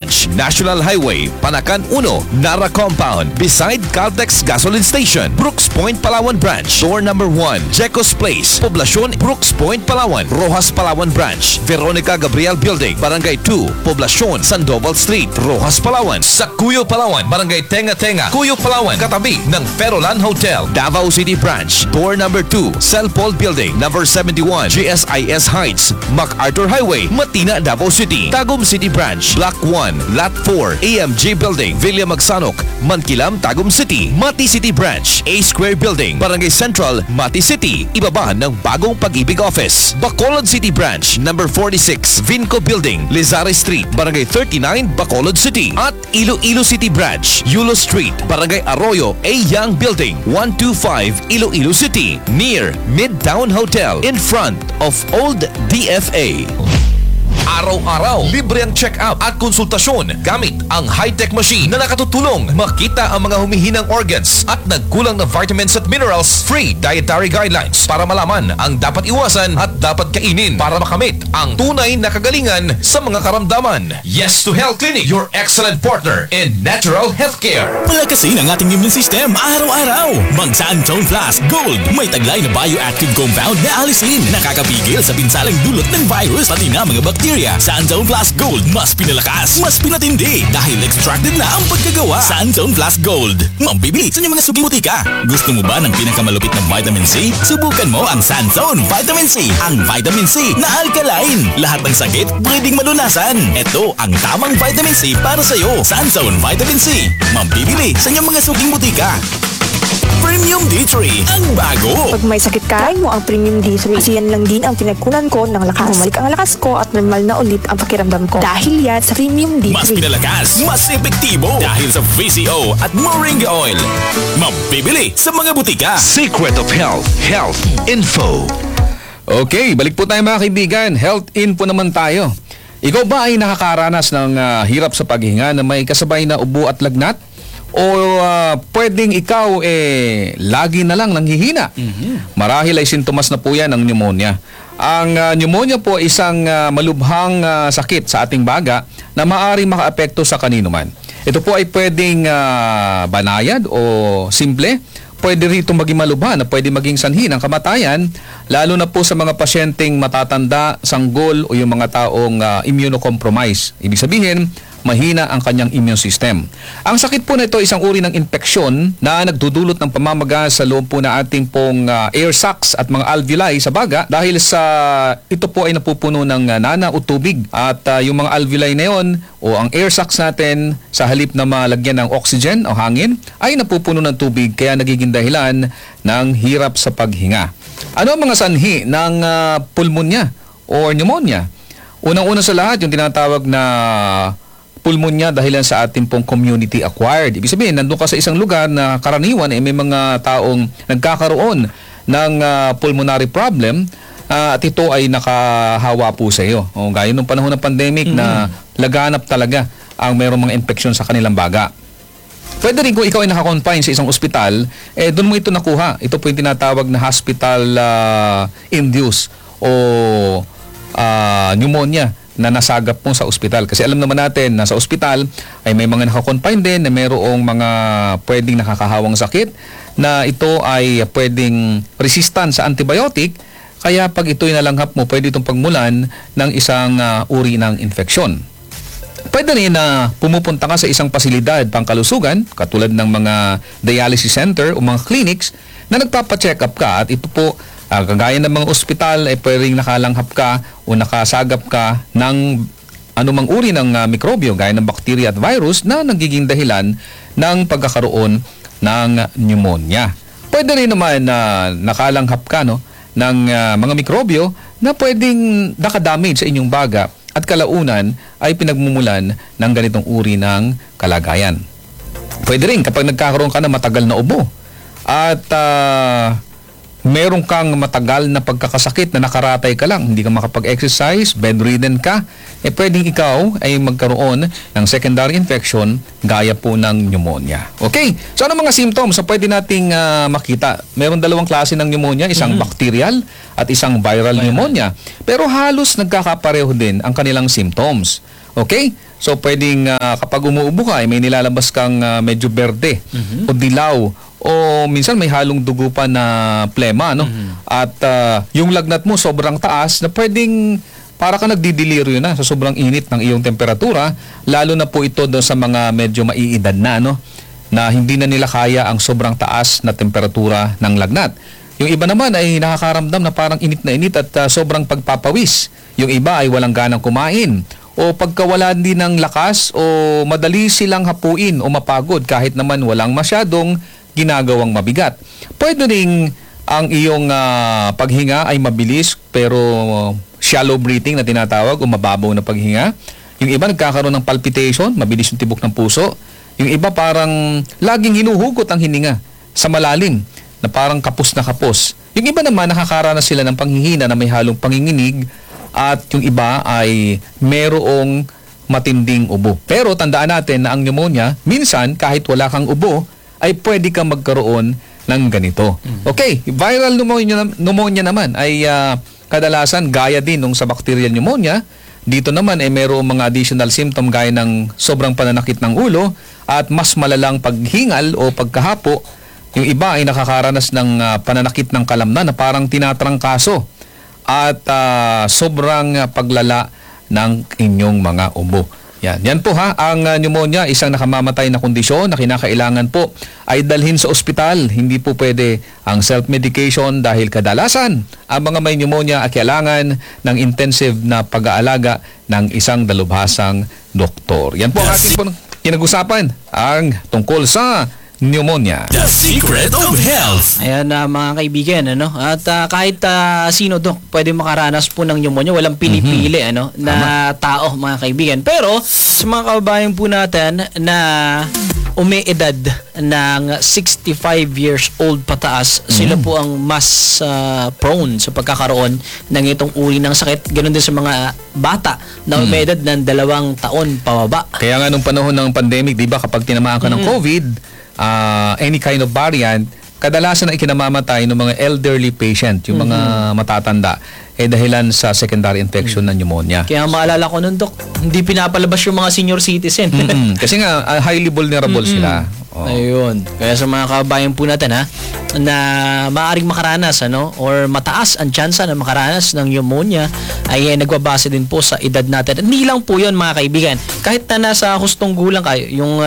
Branch, National Highway, Panacan 1, Nara Compound, beside Caltex Gasoline Station, Brooks Point, Palawan Branch, Store number 1, Jecos Place, Poblacion, Brooks Point, Palawan, Rojas, Palawan Branch, Veronica Gabriel Building, Barangay 2, Poblacion, Sandoval Street, Rojas, Palawan, sa Cuyo, Palawan, Barangay Tenga Tenga, Cuyo, Palawan, katabi ng Ferolan Hotel, Davao City Branch, Door number 2, Celpol Building, number 71, GSIS Heights, MacArthur Highway, Matina, Davao City, Tagum City Branch, Block 1, Lot 4, AMG Building, Villa Magsanok, Mankilam, Tagum City, Mati City Branch, A Square Building, Barangay Central, Mati City, ibaba ng Bagong Pag-ibig Office, Bacolod City Branch, number 46, Vinco Building, Lizares Street, Barangay 39, Bacolod City, at Iloilo City Branch, Yulo Street, Barangay Arroyo, A Young Building, 125, Iloilo City, near Midtown Hotel, in front of Old DFA. Araw-araw, libre ang check-up at konsultasyon gamit ang high-tech machine na nakatutulong makita ang mga humihinang organs at nagkulang na vitamins at minerals. Free dietary guidelines para malaman ang dapat iwasan at dapat kainin para makamit ang tunay na kagalingan sa mga karamdaman. Yes to Health Clinic, your excellent partner in natural healthcare. Palakasin ang ating immune system araw-araw. Mag-Santone Flask Gold. May taglay na bioactive compound na alisin. Nakakapigil sa pinsalang dulot ng virus pati na mga bakterya. Santone Flask Gold, mas pinalakas, mas pinatindi dahil extracted na ang pagkagawa. Santone Flask Gold. Mambibili sa inyong mga suking butika. Gusto mo ba ng pinakamalupit ng vitamin C? Subukan mo ang Santone Vitamin C. Ang vitamin C na alkaline. Lahat ng sakit pwedeng malunasan. Ito ang tamang vitamin C para sa'yo. Santone Vitamin C. Mambibili sa inyong mga suking butika. Premium D3, ang bago. Pag may sakit ka, mo ang Premium D3. Kasi yan lang din ang pinagkunan ko ng lakas. Bumalik ang lakas ko at normal na ulit ang pakiramdam ko. Dahil yan sa Premium D3. Mas pinalakas, mas epektibo. Dahil sa VCO at Moringa Oil. Mabibili sa mga butika. Secret of Health, Health Info. Okay, balik po tayo mga kaibigan. Health info naman tayo. Ikaw ba ay nakakaranas ng hirap sa paghinga na may kasabay na ubo at lagnat? O pwedeng ikaw lagi na lang nanghihina? Marahil ay sintomas na po yan ng pneumonia. Ang pneumonia po ay isang malubhang sakit sa ating baga na maaaring makaapekto sa kanino man. Ito po ay pwedeng banayad o simple. Pwede rito maging malubha na pwede maging sanhi ng kamatayan, lalo na po sa mga pasyenteng matatanda, sanggol o yung mga taong immunocompromised. Ibig sabihin, mahina ang kanyang immune system. Ang sakit po na ito isang uri ng infeksyon na nagdudulot ng pamamaga sa loob po na ating pong air sacs at mga alveoli sa baga dahil sa ito po ay napupuno ng nana o tubig at yung mga alveoli na yon o ang air sacs natin sa halip na malagyan ng oxygen o hangin ay napupuno ng tubig kaya nagiging dahilan ng hirap sa paghinga. Ano ang mga sanhi ng pulmonya o pneumonia? Unang-una sa lahat yung tinatawag na pulmonya dahilan sa ating pong community acquired. Ibig sabihin, nandun ka sa isang lugar na karaniwan may mga taong nagkakaroon ng pulmonary problem at ito ay nakahawa po sa iyo. O, gaya nung panahon ng pandemic na laganap talaga ang mayroong mga infeksyon sa kanilang baga. Pwede rin kung ikaw ay nakakonfine sa isang ospital, doon mo ito nakuha. Ito po yung tinatawag na hospital induced o pneumonia na nasagap mo sa ospital. Kasi alam naman natin na sa ospital ay may mga nakakonfine din na mayroong mga pwedeng nakakahawang sakit na ito ay pwedeng resistant sa antibiotic. Kaya pag ito'y nalanghap mo, pwede itong pagmulan ng isang uri ng infeksyon. Pwede rin na pumupunta ka sa isang pasilidad pangkalusugan, katulad ng mga dialysis center o mga clinics na nagpapacheck up ka at ito po kagaya ng mga ospital ay pwedeng nakalanghap ka o nakasagap ka ng anumang uri ng mikrobyo gaya ng bacteria at virus na nagiging dahilan ng pagkakaroon ng pneumonia. Pwede rin naman na nakalanghap ka ng mga mikrobyo na pwedeng nakadamage sa inyong baga at kalaunan ay pinagmumulan ng ganitong uri ng kalagayan. Pwede rin kapag nagkakaroon ka ng matagal na ubo at meron kang matagal na pagkakasakit na nakaratay ka lang, hindi ka makapag-exercise, bedridden ka, pwedeng ikaw ay magkaroon ng secondary infection gaya po ng pneumonia. Okay? So ano mga symptoms na pwede nating makita? Meron dalawang klase ng pneumonia, isang bacterial at isang viral pneumonia. Pero halos nagkakapareho din ang kanilang symptoms. Okay? So pwedeng kapag umuubo ka, may nilalabas kang medyo berde o dilaw o minsan may halong dugo pa na plema, no? At yung lagnat mo sobrang taas na pwedeng para ka nagdidelirio na sa sobrang init ng iyong temperatura, lalo na po ito doon sa mga medyo maiidad na, no? Na hindi na nila kaya ang sobrang taas na temperatura ng lagnat. Yung iba naman ay nakakaramdam na parang init na init at sobrang pagpapawis. Yung iba ay walang ganang kumain o pagkawala din ng lakas o madali silang hapuin o mapagod kahit naman walang masyadong ginagawang mabigat. Pwede ring ang iyong paghinga ay mabilis pero shallow breathing na tinatawag o mababaw na paghinga. Yung iba nagkakaroon ng palpitation, mabilis yung tibok ng puso. Yung iba parang laging hinuhugot ang hininga sa malalim na parang kapos na kapos. Yung iba naman nakakaranas sila ng panghihina na may halong panginginig at yung iba ay merong matinding ubo. Pero tandaan natin na ang pneumonia, minsan kahit wala kang ubo, ay pwede kang magkaroon ng ganito. Okay, viral pneumonia naman ay kadalasan gaya din nung sa bacterial pneumonia. Dito naman ay merong mga additional symptom gaya ng sobrang pananakit ng ulo at mas malalang paghingal o pagkahapo. Yung iba ay nakakaranas ng pananakit ng kalamnan na parang tinatrangkaso at sobrang paglala ng inyong mga ubo. Yan po ha, ang pneumonia, isang nakamamatay na kondisyon na kinakailangan po ay dalhin sa ospital. Hindi po pwede ang self-medication dahil kadalasan ang mga may pneumonia ay kailangan ng intensive na pag-aalaga ng isang dalubhasang doktor. Yan po ang ating po kinag-usapan, ang tungkol sa pneumonia. The Secret of Health. Ayan mga kaibigan, ano? At kahit sino Dok, pwede makaranas po ng pneumonia, walang pili-pili na tao mga kaibigan. Pero sa mga kababayan po natin na umeedad ng 65 years old pataas, sila po ang mas prone sa pagkakaroon ng itong uri ng sakit. Ganon din sa mga bata na umeedad ng 2 taon pababa. Kaya nga nung panahon ng pandemic, di ba, kapag tinamaan ka ng COVID, any kind of variant, kadalasan na ikinamamatay ng mga elderly patient, yung mga matatanda, dahilan sa secondary infection ng pneumonia. Kaya maalala ko nun, Dok, hindi pinapalabas yung mga senior citizen. Kasi nga, highly vulnerable sila. Ayun. Kaya sa mga kabayan po natin na maaaring makaranas or mataas ang tsansa na makaranas ng pneumonia ay nagbabase din po sa edad natin. Hindi lang po yun mga kaibigan. Kahit na nasa hustong gulang kayo, yung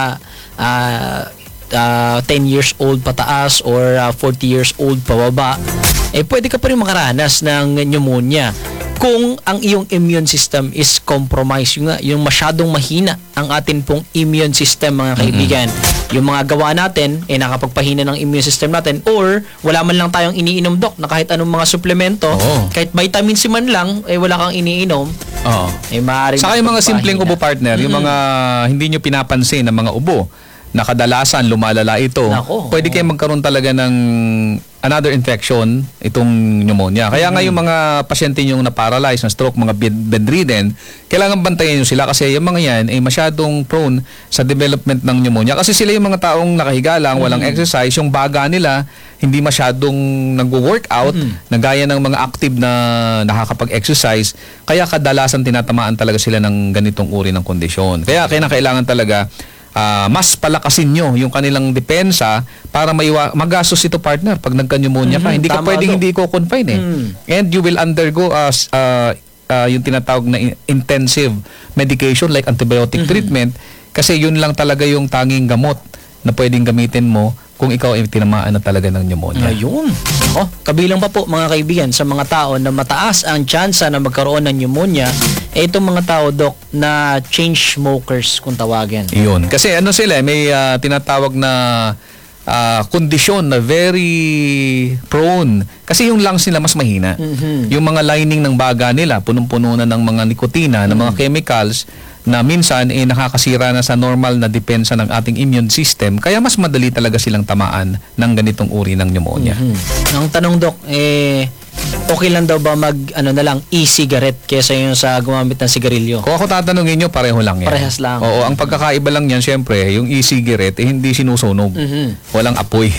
10 years old pataas or 40 years old pababa, pwede ka pa rin makaranas ng pneumonia kung ang iyong immune system is compromised. Yung masyadong mahina ang atin pong immune system mga kaibigan. Yung mga gawa natin nakapagpahina ng immune system natin or wala man lang tayong iniinom, Dok, na kahit anong mga suplemento, kahit vitamin C man lang wala kang iniinom, maaaring saka yung mga simpleng ubo, partner, yung mga hindi nyo pinapansin na mga ubo na kadalasan lumalala ito, pwede kayong magkaroon talaga ng another infection, itong pneumonia. Kaya nga yung mga pasyente yung na-paralyze, na stroke, mga bedridden, kailangan bantayan nyo sila kasi yung mga yan ay masyadong prone sa development ng pneumonia. Kasi sila yung mga taong nakahiga lang, walang exercise, yung baga nila hindi masyadong nag-workout, na gaya ng mga active na nakakapag-exercise. Kaya kadalasan tinatamaan talaga sila ng ganitong uri ng kondisyon. Kaya kailangan talaga mas palakasin nyo yung kanilang depensa para magastos ito, partner, pag nagka-pneumonia ka. Hindi ka pwedeng hindi i-confine And you will undergo yung tinatawag na intensive medication like antibiotic treatment kasi yun lang talaga yung tanging gamot na pwedeng gamitin mo kung ikaw ay tinamaan na talaga ng pneumonia. Ayun. Kabilang pa po mga kaibigan sa mga tao na mataas ang tsansa na magkaroon ng pneumonia, itong mga tao, Dok, na chain smokers kung tawagin. Yun. Kasi sila, may tinatawag na kondisyon na very prone. Kasi yung lungs nila mas mahina. Yung mga lining ng baga nila, punong-puno na ng mga nikotina, ng mga chemicals, na minsan nakakasira na sa normal na depensa ng ating immune system, kaya mas madali talaga silang tamaan ng ganitong uri ng pneumonia. Ang tanong, Dok, okay lang daw ba e-cigarette kaysa yung sa gumamit ng sigarilyo? Kung ako tatanungin nyo, pareho lang yan. Parehas lang. Oo, ang pagkakaiba lang yan, syempre, yung e-cigarette, hindi sinusunog. Walang apoy.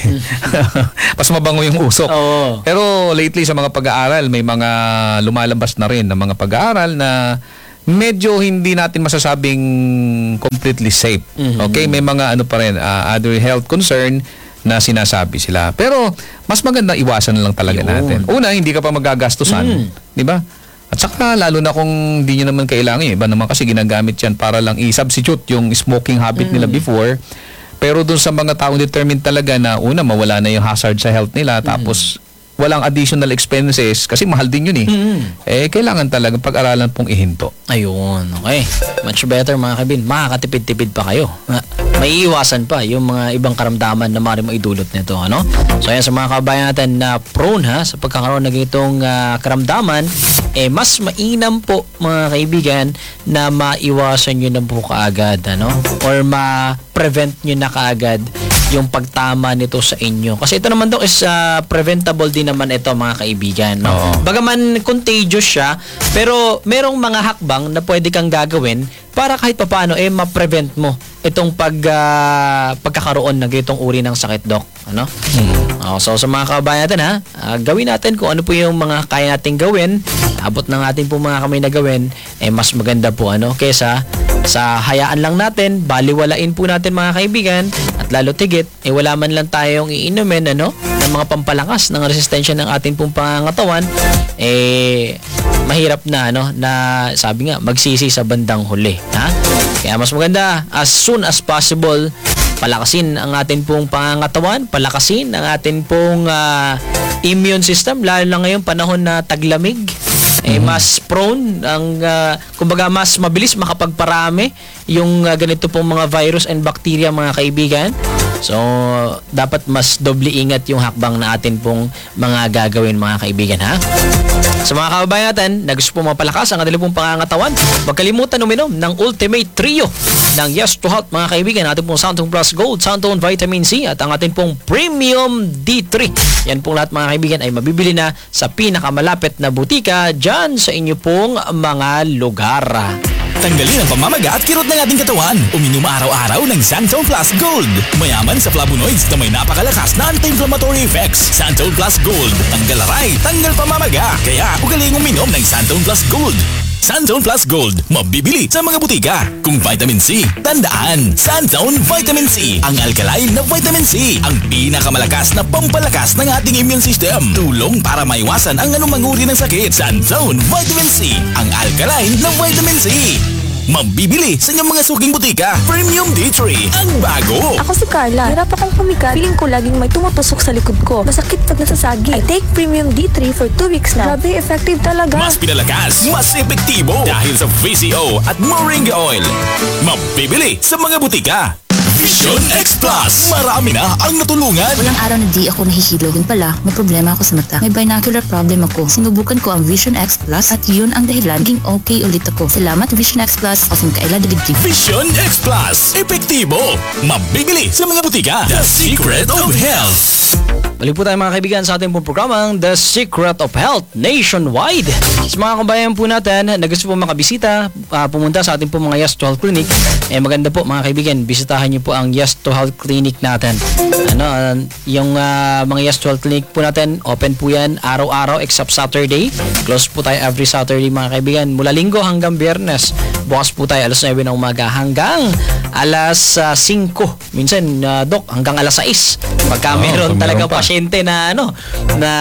Mas mabango yung usok. Pero lately sa mga pag-aaral, may mga lumalabas na rin na mga pag-aaral na medyo hindi natin masasabing completely safe. Okay, may mga ano pa rin, other health concern na sinasabi sila. Pero mas maganda iwasan na lang talaga natin. Una, hindi ka pa magagastusan, 'di ba? At saka lalo na kung hindi nyo naman kailangan, iba naman kasi ginagamit yan para lang i-substitute yung smoking habit nila before. Pero dun sa mga taong determined talaga na una, mawala na yung hazard sa health nila, tapos walang additional expenses kasi mahal din yun kailangan talaga pag-aralan pong ihinto. Ayun, okay. Much better mga kabin. Makakatipid-tipid pa kayo. May iwasan pa yung mga ibang karamdaman na maaaring maidulot nito, ano? So ayan, sa mga kabayan natin na prone sa pagkakaroon ng itong karamdaman, mas mainam po mga kaibigan na maiwasan nyo na po kaagad, ano? Or ma-prevent nyo na kaagad yung pagtama nito sa inyo. Kasi ito naman is preventable din naman ito mga kaibigan. No? Bagaman contagious siya, pero merong mga hakbang na pwede kang gagawin para kahit papaano ma-prevent mo itong pagkakaroon ng itong uri ng sakit, Doc. Ano? So sa mga kabayan natin gawin natin kung ano po yung mga kaya nating gawin. Abot ng ating po mga kamay na gawin, mas maganda po kesa sa hayaan lang natin, baliwalain po natin mga kaibigan, at lalo tigit, wala man lang tayong iinumin ng mga pampalakas ng resistensya ng ating pong pangangatawan, mahirap na na sabi nga magsisi sa bandang huli. Kaya mas maganda as soon as possible palakasin ang ating pong pangangatawan, palakasin ang ating pong immune system, lalo na ngayong panahon na taglamig. Mas prone kumbaga mas mabilis makapagparami yung ganito pong mga virus and bacteria mga kaibigan. So dapat mas doble ingat yung hakbang na atin pong mga gagawin mga kaibigan Sa mga kababayan natin na gusto pong mapalakas ang kanilang pong pangangatawan, huwag kalimutan uminom ng Ultimate Trio ng Yes to Health mga kaibigan. Ating pong Santone Plus Gold, Santone Vitamin C at ang ating pong Premium D3. Yan pong lahat mga kaibigan ay mabibili na sa pinakamalapit na butika dyan sa inyo pong mga lugar. Tanggalin ang pamamaga at kirot ng ating katawan. Uminom araw-araw ng Santone Plus Gold. Mayaman sa flavonoids na may napakalakas na anti-inflammatory effects. Santone Plus Gold. Tanggal aray, tanggal pamamaga. Kaya ugaling uminom ng Santone Plus Gold. Santone Plus Gold. Mabibili sa mga butika. Kung vitamin C, tandaan. Santone Vitamin C. Ang alkaline na vitamin C. Ang pinakamalakas na pampalakas ng ating immune system. Tulong para maiwasan ang anumang uri ng sakit. Santone Vitamin C. Ang alkaline na vitamin C. Mabibili sa inyong mga suking butika. Premium D3. Ang bago. Ako si Carla. Hirap akong humikat. Feeling ko laging may tumutusok sa likod ko. Masakit pag nasasagi. I take Premium D3 for 2 weeks na. Grabe, effective talaga. Mas pinalakas, mas epektibo dahil sa VCO at Moringa Oil. Mabibili sa mga butika. Vision X Plus. Marami na ang natulungan. Walang araw na di ako nahihilo. Yun pala, may problema ako sa mata. May binocular problem ako. Sinubukan ko ang Vision X Plus at yun ang dahilan naging okay ulit ako. Salamat Vision X Plus of Mikaela Daligdig. Vision X Plus. Epektibo. Mabibili sa mga butika. The Secret of Health. Balik po tayo mga kaibigan sa ating pong programang The Secret of Health Nationwide. Sa mga kabayan po natin na gusto po makabisita, pumunta sa ating pong mga Yes to Health Clinic, maganda po mga kaibigan, bisitahan niyo po ang Yes to Health Clinic natin. Yung mga Yes to Health Clinic po natin, open po yan araw-araw except Saturday. Close po tayo every Saturday mga kaibigan. Mula Linggo hanggang Biyernes. Bukas po tayo alas 9 ng umaga hanggang alas 5. Minsan, Doc, hanggang alas 6. Pagka meron talaga pasyente na na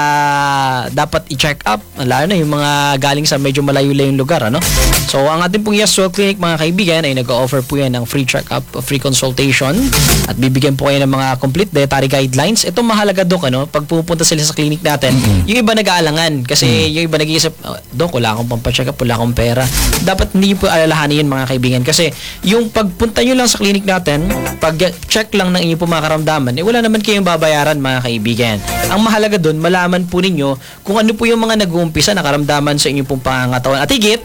dapat i-check up, lalo na yung mga galing sa medyo malayo-layong lugar, So ang ating pong Yes to Health Clinic mga kaibigan ay nag-offer po yan ng free check-up, free consultation, at bibigyan po kayo ng mga complete dietary guidelines. Ito mahalaga, Doc, pag pupunta sila sa clinic natin, yung iba nag-aalangan kasi yung iba nag-iisip, Doc, wala akong pampacheck up, wala akong pera. Dapat hindi po alalahanin yun mga kaibigan kasi yung pagpunta nyo lang sa clinic natin, pag-check lang ng inyong po mga karamdaman, wala naman kayong babayaran mga kaibigan. Ang mahalaga doon, malaman po ninyo kung ano po yung mga nag-uumpisa na karamdaman sa inyong pong pangangatawan. At higit,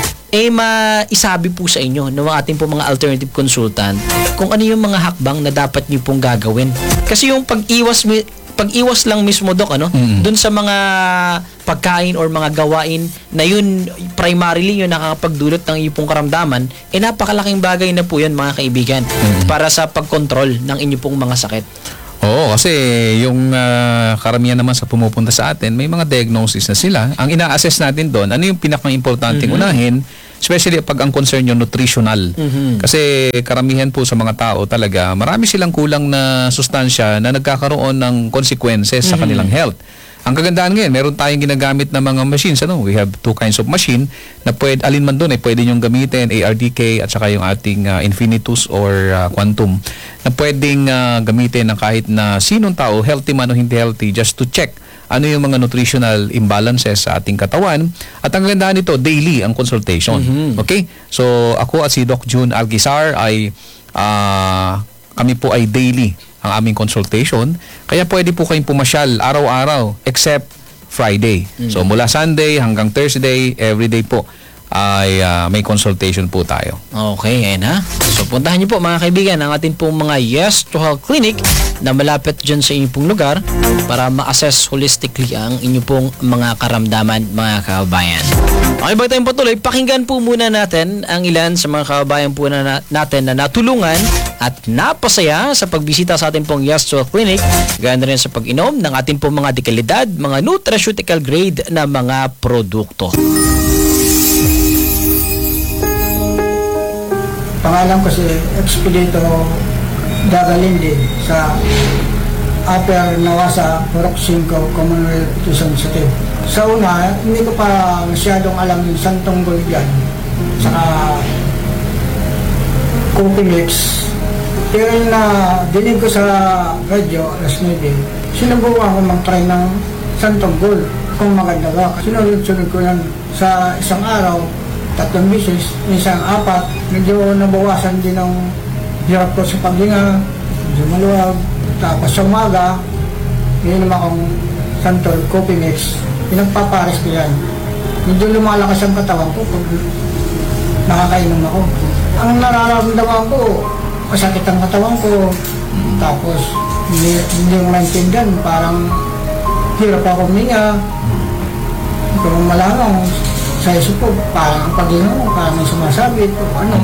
maisabi po sa inyo ng ating po mga alternative consultant kung ano yung mga hakbang na dapat nyo pong gagawin. Kasi yung pag-iwas lang mismo, Doc, doon sa mga pagkain or mga gawain na yun primarily yung nakakapagdulot ng iyong pong karamdaman, napakalaking bagay na po yun mga kaibigan para sa pagkontrol ng inyong pong mga sakit. Oo, kasi yung karamihan naman sa pumupunta sa atin, may mga diagnosis na sila. Ang ina-assess natin doon, ano yung pinaka-importanting unahin? Especially pag ang concern nyo nutritional. Kasi karamihan po sa mga tao talaga, marami silang kulang na sustansya na nagkakaroon ng consequences sa kanilang health. Ang kagandahan ngayon, meron tayong ginagamit na mga machines. We have 2 kinds of machine na alin man doon pwede nyong gamitin, ARDK at saka yung ating Infinitus or Quantum, na pwedeng gamitin ng kahit na sinong tao, healthy man o hindi healthy, just to check ano yung mga nutritional imbalances sa ating katawan. At ang kagandahan nito, daily ang consultation. Okay? So ako at si Doc June Alquizar ay kami po ay daily ang aming consultation. Kaya pwede po kayong pumasyal araw-araw except Friday. So mula Sunday hanggang Thursday, everyday po ay may consultation po tayo. Okay, ayan ha. So puntahan niyo po mga kaibigan ang atin pong mga Yes to Health Clinic na malapit dyan sa inyong pong lugar para ma-assess holistically ang inyong pong mga karamdaman, mga kababayan. Okay, bago tayong patuloy, pakinggan po muna natin ang ilan sa mga kababayan po natin na natulungan at napasaya sa pagbisita sa atin pong Yes to Health Clinic, gaya na rin sa pag-inom ng ating pong mga dekalidad, mga nutraceutical grade na mga produkto. Pangalan ko si Expedito Dagalindi sa Upper Nawasa, Purok 5, Commonwealth, Quezon City. Sa una, hindi ko pa masyadong alam yung Santonggol dyan, saka Copimix. Pero yung dinig ko sa radyo, alas 9, sinubukan ko mag-try ng Santonggol kung maganda ba. Sinunod-sunod ko yan sa isang araw, 3 beses, isang 4, medyo nabawasan din ang hirap ko sa paghinga, medyo maluwag. Tapos sa umaga, ininom akong Santol, Coffee Mix, pinagpapares ko yan. Medyo lumalakas ang katawan ko pag nakakainom ako. Ang nararamdaman ko, masakit ang katawan ko, tapos hindi ko maintindihan, parang hirap ako huminga, kung malamang sa isip ko, parang ang pag-inom ko, parang may sumasabit o ano.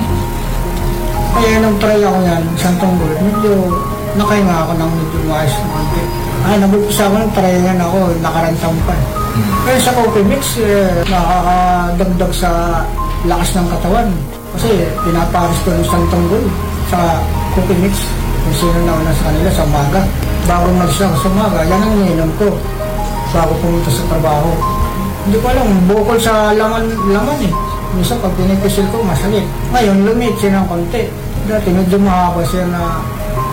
Kaya nung try ako yan, Santonggol, medyo nakahinga ako ng medyo maayos na konti. Nabugpisa ako ng try yan ako, nakarantang pa. Kaya sa Coffee Mix, nakakadagdag sa lakas ng katawan. Kasi pinaparis ko ng Santonggol sa Coffee Mix. Kung sino na una sa kanila sa umaga. Bago mag-isa ako sa umaga, yan ang ininom ko bago pumunta sa trabaho. Hindi ko alam, bukol sa laman eh. Minsan pag pinipisil ko, masakit. Ngayon, lumit siya ng konti. Dati medyo mahaba siya na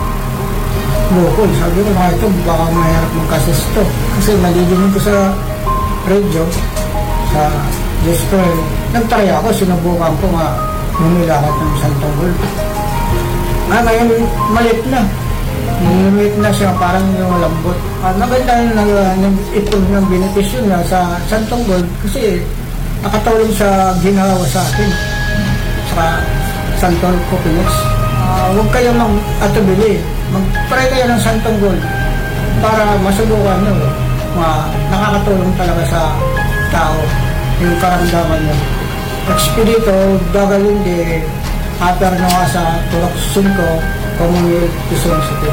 bukol. Sabi ko, ito, baka mahirap magkasis ito. Kasi nalidinig ko sa radio, sa Jesper. Nagtry ako, sinubukan ko lumilakad ng Santonggol. Ngayon, malit na. Lumit na siya, parang yung malambot. Maganda yung ito ng benepisyo niya sa Santonggol kasi nakatulong sa ginawa sa akin sa Santol Coffee Mix. Huwag kayo mag-atubili. Mag-try kayo ng Santonggol para masubukan nyo. Nakakatulong talaga sa tao yung karamdaman nyo. Expedito, Dagalindi, Upper Nawasa, Purok 5, Commonwealth, Quezon City.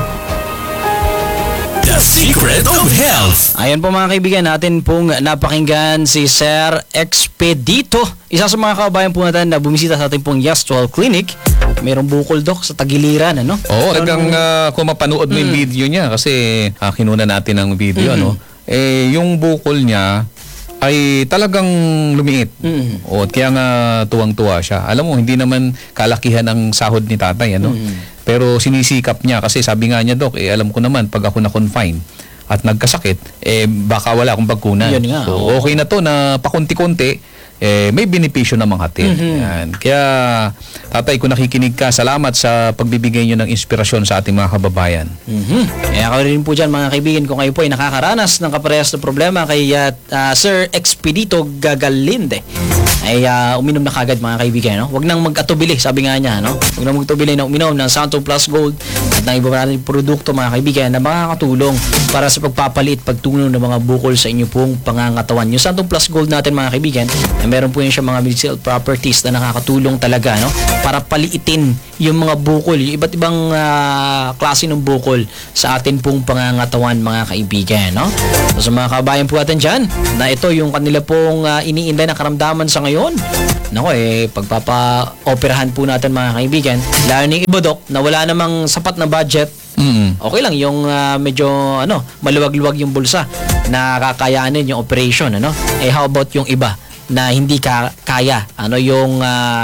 The Secret of Health. Ayan po mga kaibigan, natin pong napakinggan si Sir Expedito, isa sa mga kababayan po natin na bumisita sa ating pong Yes to Health Clinic. Mayroong bukol, Doc, sa tagiliran, ano? Oo, talagang kung mapanood mo yung video niya, kasi kinuna natin ang video, ano? Yung bukol niya ay talagang lumiit. O, kaya nga tuwang-tuwa siya. Alam mo, hindi naman kalakihan ang sahod ni tatay, ano? Pero sinisikap niya kasi sabi nga niya, Doc, alam ko naman pag ako na-confine at nagkasakit, baka wala akong pagkunan. Yun nga, so, okay na to na pakunti-kunti, may benepisyo namang hatid. Yan. Kaya, tatay, kung nakikinig ka, salamat sa pagbibigay niyo ng inspirasyon sa ating mga kababayan. Kaya ako rin po dyan mga kaibigan, kung kayo po ay nakakaranas ng kaparehas na problema kay Sir Expedito Gagalinde, ay uminom na kagad mga kaibigan, no? Huwag nang mag-atubili, sabi nga niya, no? Huwag nang mag-atubili na uminom ng Santo Plus Gold at ng iba natin produkto mga kaibigan na makakatulong para sa pagpapalit, pagtunaw ng mga bukol sa inyo pong pangangatawan. Yung Santo Plus Gold natin mga kaibigan, meron po yun siya mga medicinal properties na nakakatulong talaga, no? Para paliitin yung mga bukol, yung iba't ibang klase ng bukol sa atin pong pangangatawan, mga kaibigan, no? So, sa mga kabayan po natin dyan, na ito yung kanila pong iniinday na karamdaman sa ngayon, nako pagpapa-operahan po natin, mga kaibigan, lalo ng iba, Dok, na wala namang sapat na budget. Okay lang yung medyo maluwag-luwag yung bulsa na kakayanin yung operation, how about yung iba na hindi kaya yung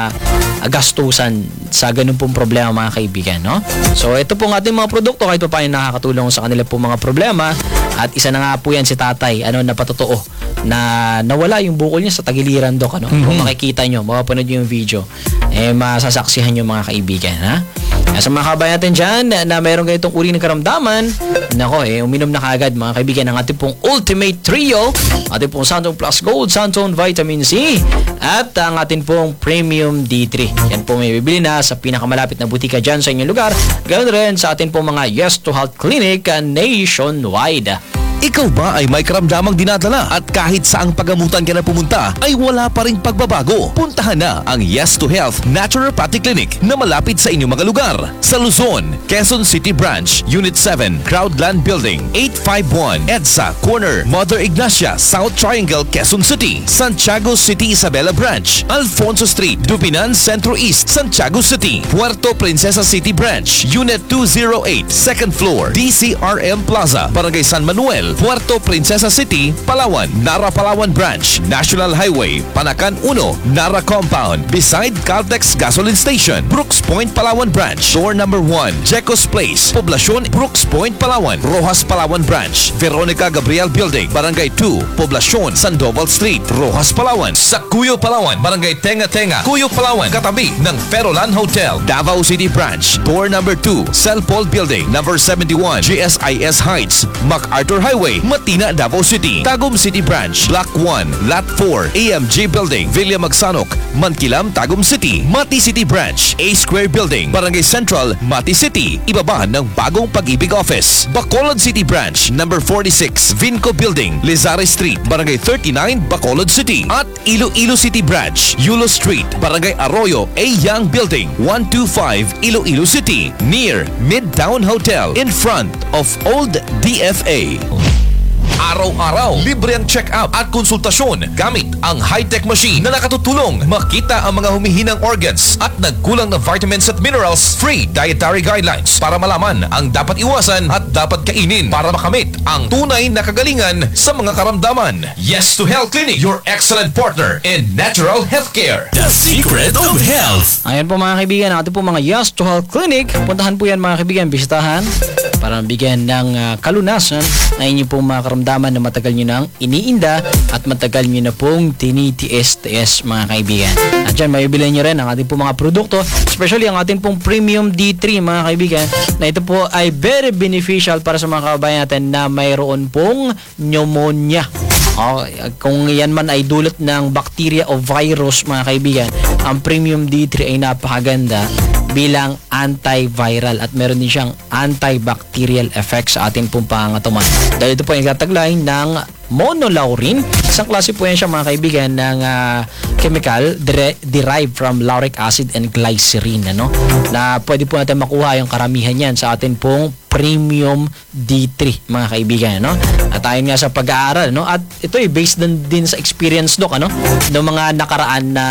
gastusan sa ganun pong problema, mga kaibigan, no? So ito pong ating mga produkto kahit pa paano nakakatulong sa kanila pong mga problema, at isa na nga po yan si Tatay na patotoo na nawala yung bukol niya sa tagiliran, Dok, Kung makikita nyo, mapapanood nyo yung video, masasaksihan nyo, mga kaibigan, ha? Sa mga kabayan natin dyan na mayroong ganitong uri ng karamdaman, uminom na kagad, mga kaibigan, ang ating pong Ultimate Trio, ating pong Santone Plus Gold, Santone Vitamin C, at ang ating pong Premium D3. Yan po may bibili na sa pinakamalapit na butika dyan sa inyong lugar. Ganoon rin sa ating pong mga Yes to Health Clinic nationwide. Ikaw ba ay may karamdamang dinadala at kahit saang pagamutan ka na pumunta ay wala pa ring pagbabago? Puntahan na ang Yes to Health Naturopathic Clinic na malapit sa inyong mga lugar. Sa Luzon, Quezon City Branch, Unit 7, Crowdland Building, 851 EDSA Corner, Mother Ignacia, South Triangle, Quezon City. Santiago City Isabela Branch, Alfonso Street, Dupinan Centro East, Santiago City. Puerto Princesa City Branch, Unit 208, Second Floor, DCRM Plaza, Barangay San Manuel, Puerto Princesa City, Palawan. Nara Palawan Branch, National Highway, Panacan 1, Nara Compound, beside Caltex Gasoline Station. Brooks Point, Palawan Branch, Door number 1, Jecos Place, Poblacion, Brooks Point, Palawan. Rojas Palawan Branch, Veronica Gabriel Building, Barangay 2, Poblacion, Sandoval Street, Rojas Palawan. Sa Cuyo Palawan, Barangay Tenga Tenga, Cuyo Palawan, katabi ng Ferolan Hotel. Davao City Branch, Door number 2, Celpol Building, number 71, GSIS Heights, MacArthur Highway, Matina, Davao City. Tagum City Branch, Block 1, Lot 4, AMG Building, Villa Magsanok, Mankilam, Tagum City. Mati City Branch, A Square Building, Barangay Central, Mati City, ibaba ng Bagong Pag-ibig Office. Bacolod City Branch, number 46, Vinco Building, Lizare Street, Barangay 39, Bacolod City. At Iloilo City Branch, Yulo Street, Barangay Arroyo, A Young Building, 125, Iloilo City, near Midtown Hotel, in front of Old DFA. Araw-araw, libre ang check-up at konsultasyon gamit ang high-tech machine na nakatutulong makita ang mga humihinang organs at nagkulang na vitamins at minerals. Free dietary guidelines para malaman ang dapat iwasan at dapat kainin para makamit ang tunay na kagalingan sa mga karamdaman. Yes to Health Clinic, your excellent partner in natural healthcare. The Secret of Health. Ayan po, mga kaibigan, ang ating po mga Yes to Health Clinic. Puntahan po yan, mga kaibigan, bisitahan para bigyan ng kalunasan na inyo pong mga karamdaman na matagal nyo nang iniinda at matagal nyo na pong tinitiis-tiis, mga kaibigan. At dyan, maibilhin nyo rin ang ating pong mga produkto, especially ang ating pong Premium D3, mga kaibigan, na ito po ay very beneficial para sa mga kababayan natin na mayroon pong pneumonia. Kung yan man ay dulot ng bacteria o virus, mga kaibigan, ang Premium D3 ay napakaganda bilang antiviral at meron din siyang antibacterial effects sa ating pong pangangatawan. Dahil ito po ay nagtataglay ng monolaurin. Isang klase po yan siya, mga kaibigan, ng chemical derived from lauric acid and glycerin, na pwede po natin makuha yung karamihan yan sa ating pong Premium D3, mga kaibigan, At ayon nga sa pag-aaral, at ito ay based din sa experience, Doc, ng mga nakaraan na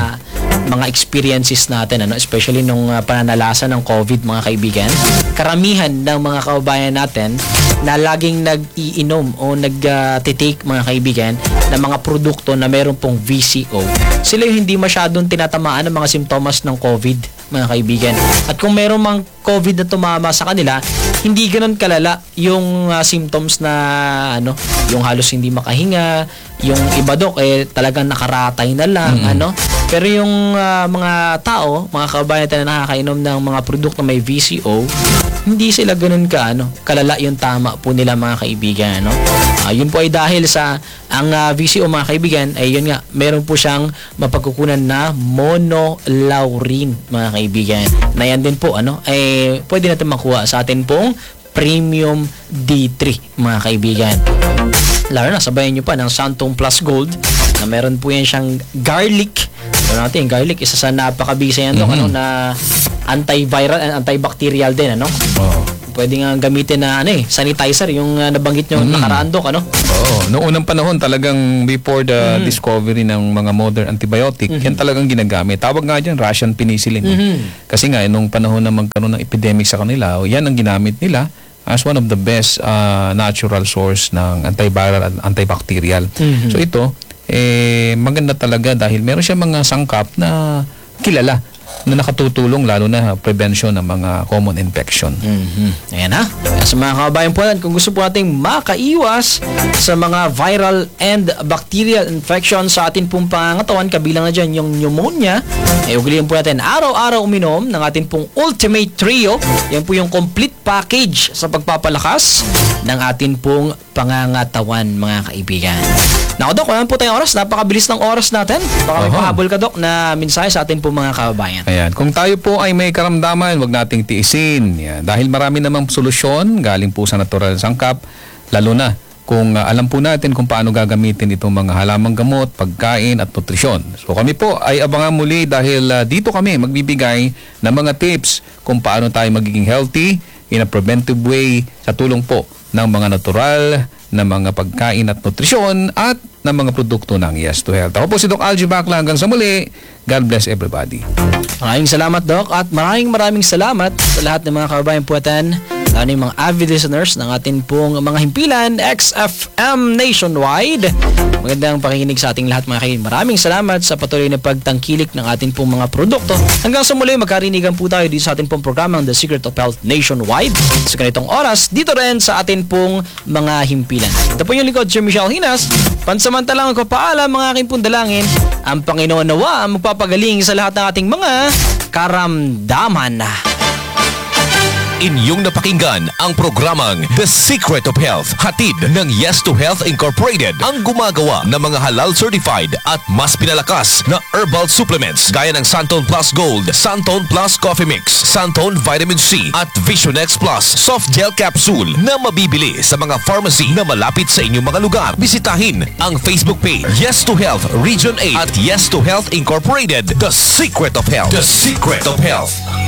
mga experiences natin, especially nung pananalasa ng COVID, mga kaibigan. Karamihan ng mga kababayan natin na laging nag-iinom o nag-take, mga kaibigan, ng mga produkto na meron pong VCO, sila yung hindi masyadong tinatamaan ng mga simptomas ng COVID, mga kaibigan. At kung meron mang COVID na tumama sa kanila, hindi ganoon kalala yung symptoms na yung halos hindi makahinga, yung iba, Dok, talagang nakaratay na lang, Pero yung mga tao, mga kababayan natin na nakakainom ng mga produkto may VCO, hindi sila ganoon kalala yung tama po nila, mga kaibigan, yun po ay dahil sa ang VCO, mga kaibigan, ay yun nga, meron po siyang mapagkukunan na monolaurin, mga kaibigan. Na yan din po, ay pwede natin makuha sa atin pong Premium D3, mga kaibigan. Lalo na, sabayan nyo pa ng Santone Plus Gold na meron po yan siyang garlic. Ano natin, garlic, isa sa napakabisa yan, Dok, ano, na antiviral and antibacterial din, ano? Pwede nga gamitin na sanitizer, yung nabanggit nyo nakaraan, Dok, ano? Oo. Noong unang panahon talagang before the discovery ng mga modern antibiotic, yan talagang ginagamit. Tawag nga dyan, Russian penicillin. Kasi nga, nung panahon na magkaroon ng epidemic sa kanila, yan ang ginamit nila as one of the best natural source ng antiviral at antibacterial. So ito, maganda talaga dahil meron siya mga sangkap na kilala na nakatutulong lalo na prevention ng mga common infection. Ayan ha. Kaya sa mga kababayan po natin, kung gusto po nating makaiwas sa mga viral and bacterial infection sa atin pong pangangatawan, kabilang na dyan yung pneumonia, ugaliin po natin araw-araw uminom ng atin pong Ultimate Trio. Yan po yung complete package sa pagpapalakas ng atin pong pangangatawan, mga kaibigan. Naku, Dok, wala po tayong oras. Napakabilis ng oras natin. Baka may pahabol ka, Dok, na mensahe sa atin po mga kababayan. Ayan, kung tayo po ay may karamdaman, wag nating tiisin. Yan. Dahil marami namang solusyon galing po sa natural sangkap, lalo na kung alam po natin kung paano gagamitin itong mga halamang gamot, pagkain at nutrisyon. So kami po ay abangan muli dahil dito kami magbibigay ng mga tips kung paano tayo magiging healthy in a preventive way sa tulong po ng mga natural na mga pagkain at nutrisyon at ng mga produkto ng Yes to Health. Ako po si Doc Algie Bacla. Hanggang sa muli, God bless everybody. Maraming salamat, Doc, at maraming salamat sa lahat ng mga kababayan po natin, lalo yung mga avid listeners ng atin pong mga himpilan XFM Nationwide. Magandang pakikinig sa ating lahat, mga kaibigan. Maraming salamat sa patuloy na pagtangkilik ng atin pong mga produkto. Hanggang sa muli, magkarinigan po tayo dito sa atin pong programang The Secret of Health Nationwide sa ganitong oras, dito rin sa atin pong mga himpilan. Ito po yung lingkod, Sir Michelle Hinas. Pansamantalang magpapaalam, mga aking pong dalangin, ang Panginoon nawa ang magpapagaling sa lahat ng ating mga karamdaman. Inyong napakinggan ang programang The Secret of Health, hatid ng Yes to Health Incorporated, ang gumagawa ng mga halal certified at mas pinalakas na herbal supplements gaya ng Santon Plus Gold, Santon Plus Coffee Mix, Santon Vitamin C at Vision X Plus Soft Gel Capsule na mabibili sa mga pharmacy na malapit sa inyong mga lugar. Bisitahin ang Facebook page Yes to Health Region 8 at Yes to Health Incorporated, The Secret of Health. The Secret of Health.